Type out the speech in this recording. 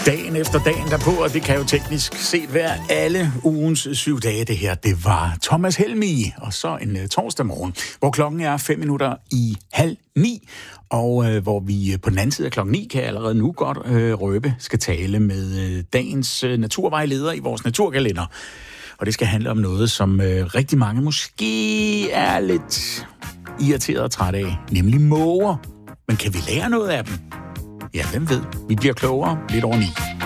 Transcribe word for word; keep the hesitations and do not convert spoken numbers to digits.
Dagen efter dagen derpå, og det kan jo teknisk set være alle ugens syv dage, det her. Det var Thomas Helmig, og så en uh, torsdag morgen, hvor klokken er fem minutter i halv ni, og uh, hvor vi uh, på den anden side af klokken ni, kan jeg allerede nu godt uh, røbe, skal tale med uh, dagens uh, naturvejleder i vores naturkalender. Og det skal handle om noget, som uh, rigtig mange måske er lidt irriteret og træt af, nemlig måger. Men kan vi lære noget af dem? Ja, hvem ved? Vi bliver klogere lidt over ni.